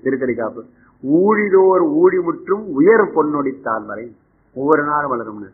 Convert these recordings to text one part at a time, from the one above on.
திருக்கடி காப்பு. ஊழிதோர் ஊழி முற்றும் உயர் பொன்னொடித்தால் வரை ஒவ்வொரு நாளும் வளரும்னு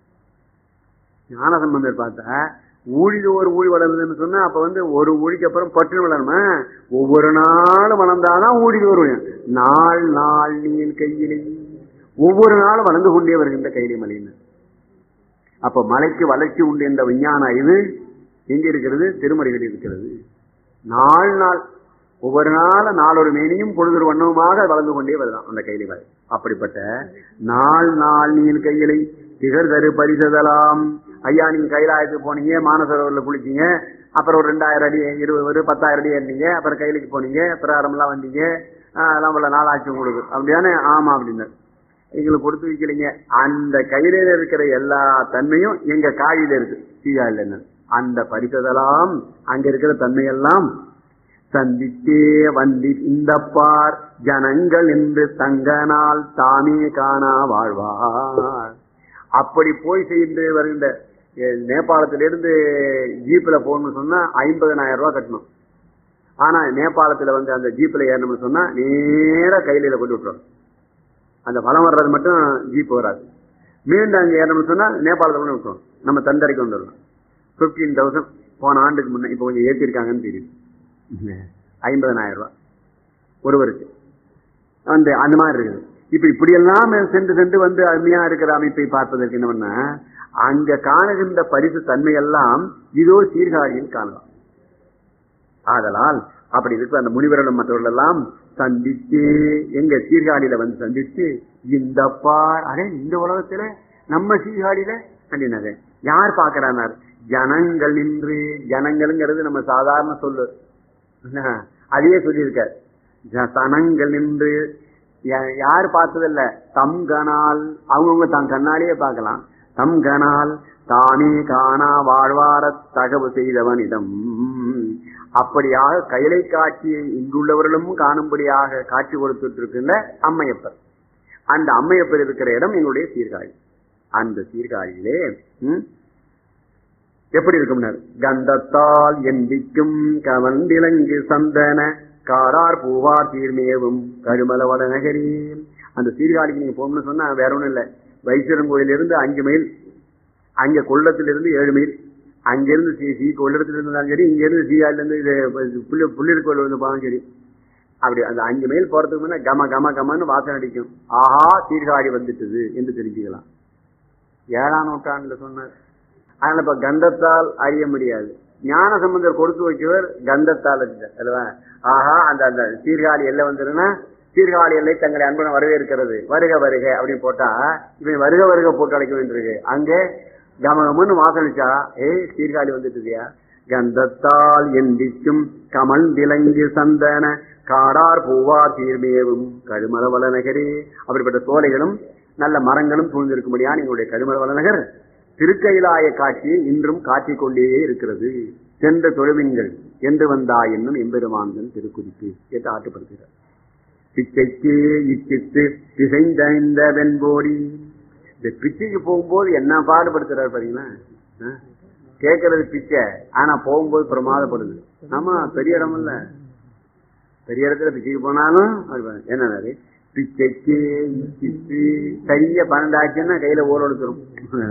ஞானசம்பந்தர் பார்த்தா, ஊழிதோர் ஊழி வளருதுன்னு சொன்னா அப்ப ஒரு ஊழிக்கு அப்புறம் பற்று வளருமா? ஒவ்வொரு நாளும் வளர்ந்தாதான் ஊழிதோர் ஊழி. நாள் நாள் நீள் கையிலே ஒவ்வொரு நாளும் வளர்ந்து கொண்டே வருகின்ற கையிலே மலைன்னு. அப்ப மலைக்கு வளர்ச்சி உண்டு என்ற விஞ்ஞான இது எங்க இருக்கிறது? திருமறைகள் இருக்கிறது. நாள் நாள் ஒவ்வொரு நாளும் நாளொரு மேனியும் பொழுதொரு வண்ணவுமாக வளர்ந்து கொண்டே வருதான் அந்த கையிலே வரை. அப்படிப்பட்ட நாள் நாள் நீள் கையிலை திகழ் தரு பரிசதலாம். ஐயா, நீங்க கைலாயத்துக்கு போனீங்க, மானசரோவரில் குளிச்சீங்க, அப்புறம் ஒரு 2000 அடி 20 10,000 அடி ஏறினீங்க, அப்புறம் கையிலுக்கு போனீங்க, பிரகாரம் எல்லாம் வந்தீங்க, அதெல்லாம் உள்ள நாளாச்சும் உங்களுக்கு அப்படிதானே? ஆமா அப்படின்னு எங்களுக்கு கொடுத்து வைக்கலைங்க. அந்த கையில இருக்கிற எல்லா தன்மையும் எங்க காயில இருக்கு, சீகாயில. அந்த பரிசதெல்லாம் அங்க இருக்கிற தன்மையெல்லாம் சந்தித்தே வந்தி இந்த பார் ஜனங்கள் என்று தங்கனால் தாமே காணா வாழ்வார். அப்படி போய் செய்து வருகின்ற நேபாளத்திலிருந்து ஜீப்ல போகணும்னு சொன்னா 50,000 ரூபாய் கட்டணும். ஆனா நேபாளத்துல அந்த ஜீப்ல ஏறணும்னு சொன்னா நேர கையில கொண்டு விட்டுரும். அந்த பலம் வர்றது மட்டும் ஜீப் வராது. மீண்டும் அங்க ஏறணும்னு சொன்னா நேபாளத்தை கொண்டு விட்டுரும். நம்ம தந்தரைக்கு வந்துடலாம். 15,000 போன ஆண்டுக்கு முன்ன இப்ப கொஞ்சம் ஏற்றிருக்காங்கன்னு தெரியும். 50,000 ரூபாய் ஒருவருக்கு அந்த மாதிரி இருக்குது. இப்ப இப்படியெல்லாம் சென்று சென்று அருமையா இருக்கிற அமைப்பை பார்ப்பதற்கு என்ன பண்ண, அங்க காணுகின்ற பரிசு தன்மையெல்லாம் இதோ சீர்காழியில் காணலாம். ஆதலால் அப்படி இருக்கு அந்த முனிவர்களும் மற்றவர்கள் எல்லாம் சந்திச்சு எங்க சீர்காழியில சந்திச்சு இந்த பார் அடே இந்த உலகத்துல நம்ம சீர்காழியில அப்படின்னாரு. யார் பாக்குறார்? ஜனங்கள் நின்று. ஜனங்கள்ங்கிறது நம்ம சாதாரண சொல்லு, அதையே சொல்லியிருக்க. சனங்கள் நின்று யாரு பார்த்ததில்ல, தம் கனால் அவங்கவுங்க தான் கண்ணாலேயே பார்க்கலாம். தம் கனால் தானே காணா வாழ்வார தகவு செய்தவனிடம். அப்படியாக கைலை காட்சியை இங்குள்ளவர்களும் காணும்படியாக காட்சி கொடுத்துட்டு இருக்கின்ற அம்மையப்பர். அந்த அம்மையப்பர் இருக்கிற இடம் எங்களுடைய சீர்காழி. அந்த சீர்காழியிலே எப்படி இருக்கும்? கந்தத்தால் எந்திக்கும் கவண்டிலங்கு சந்தன காரார் பூவார் தீர்மேவும் கருமலவட நகரி. அந்த சீர்காழிக்கு நீங்க போகணும்னு சொன்னா வேற ஒண்ணும் இல்லை. வைத்தியரன் கோயிலிருந்து 5 மைல், அங்க கொள்ளத்திலிருந்து 7 மைல், அங்கிருந்து கொள்ளத்துல இருந்தாலும் சரி, இங்க இருந்து சீகாழில இருந்து புள்ளியர் கோயில் போனாலும் சரி. அப்படி அந்த 5 மைல் போறதுக்கு முன்ன கம கம கமன்னு வாசனை அடிக்கும். ஆஹா, சீர்காழி வந்துட்டது என்று தெரிஞ்சுக்கலாம். 7ஆம் நூற்றாண்டுல சொன்னார். அதனால இப்ப கந்தத்தால் அறிய முடியாது. ஞான சம்பந்தர் கொடுத்து வைக்கவர் கந்தத்தால் அல்லவா? ஆஹா, அந்த சீர்காழி எல்லை வந்துருன்னா சீர்காழி எல்லை தங்களை அன்புடன் வரவேற்கிறது, வருக வருக அப்படின்னு போட்டா இவன் வருக வருக போட்டு அழைக்க வேண்டியிருக்கு. அங்கே கமகமன்னு வாசனிச்சா சீர்காழி வந்துட்டுதியா. கந்தத்தால் எந்திக்கும் கமல் திலங்கு சந்தன காடார் பூவா தீர்மேவும் கழுமலவள நகரே. அப்படிப்பட்ட சோலைகளும் நல்ல மரங்களும் சூழ்ந்திருக்கும்படியான எங்களுடைய கழுமலவள நகர் திருக்கைலாய காட்சியை இன்றும் காட்டிக் கொண்டே இருக்கிறது. சென்ற தொழுவின்கள் என்று வந்தா என்னும் எம்பெருமான்கள் திருக்குறிப்பு என்று ஆட்டுப்படுகிறார். பிச்சைக்கு இச்சித்து திசைந்த வெண்போடி. இந்த பிச்சைக்கு போகும்போது என்ன பாடுபடுத்துறாரு பாத்தீங்களா? கேட்கறது பிச்சை, ஆனா போகும்போது பிரமாதப்படுது. ஆமா, பெரிய இடம் இல்ல, பெரிய இடத்துல பிச்சைக்கு போனாலும் என்ன பிச்சைக்கு இச்சித்து கைய 12 ஆச்சுன்னா கையில ஓர் எடுத்துரும்.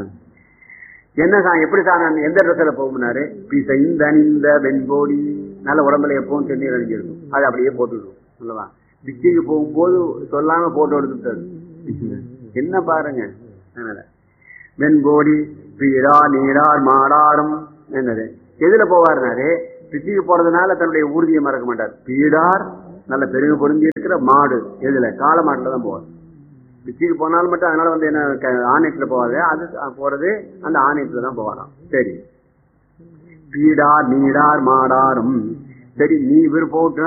என்ன எப்படி எந்த இடத்துல போகும்னாரு, பிசைந்த வெண்போடி. நல்ல உடம்புல எப்பவும் தண்ணீர் அணிஞ்சிருக்கும், அது அப்படியே போட்டுடும் அல்லவா? பிச்சைக்கு போகும்போது சொல்லாம போட்டு எடுத்துட்டாரு. என்ன பாருங்க. வெண்போடி பீடா நீரார் மாடாரும். என்னது எதுல போவாருனாரு, பிச்சைக்கு போறதுனால தன்னுடைய ஊர்தியை மறக்க மாட்டார். பீடார் நல்ல பெருமை பொருந்தி இருக்கிற மாடு, எதுல கால மாட்டுல தான் போவார். பிச்சைக்கு போனாலும் மட்டும் அதனால என்ன ஆணையத்துல போவாது, அது போறது அந்த ஆணையத்துல தான் போவாராம். சரி, பீடார் நீடார் மாடாரும். சரி, நீ விருப்பம்